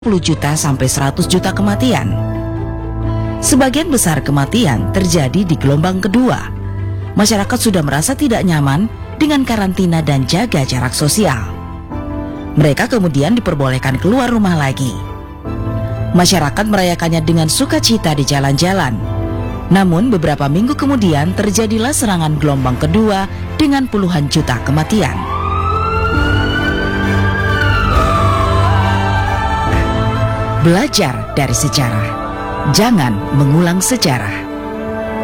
10 juta sampai 100 juta kematian. Sebagian besar kematian terjadi di gelombang kedua. Masyarakat sudah merasa tidak nyaman dengan karantina dan jaga jarak sosial. Mereka kemudian diperbolehkan keluar rumah lagi. Masyarakat merayakannya dengan sukacita di jalan-jalan. Namun beberapa minggu kemudian terjadilah serangan gelombang kedua dengan puluhan juta kematian. Belajar dari sejarah, jangan mengulang sejarah.